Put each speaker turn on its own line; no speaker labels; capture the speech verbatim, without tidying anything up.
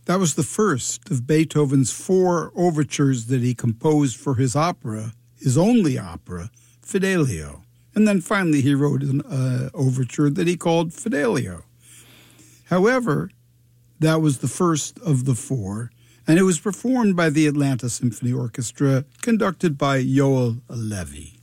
That was the first of Beethoven's four overtures that he composed for his opera, his only opera, Fidelio. And then finally he wrote an uh, overture that he called Fidelio. However, that was the first of the four, and it was performed by the Atlanta Symphony Orchestra, conducted by Yoel Levi.